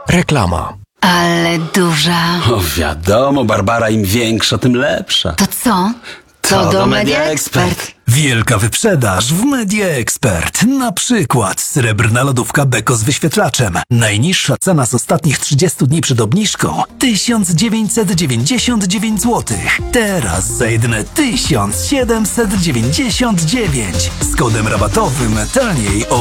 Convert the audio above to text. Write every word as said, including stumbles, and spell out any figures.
Reklama. Ale duża. O wiadomo, Barbara, im większa, tym lepsza. To co? To do Media Expert. Wielka wyprzedaż w Media Expert. Na przykład srebrna lodówka Beko z wyświetlaczem. Najniższa cena z ostatnich trzydziestu dni przed obniżką tysiąc dziewięćset dziewięćdziesiąt dziewięć złotych. Teraz za jedyne tysiąc siedemset dziewięćdziesiąt dziewięć. Z kodem rabatowym taniej o